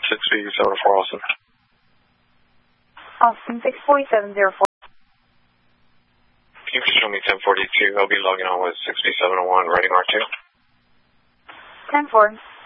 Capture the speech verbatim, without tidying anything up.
six B seven oh four Austin. Austin six four seven zero four. Can you please show me ten forty-two? I'll be logging on with six B seven oh one, writing R two. ten four.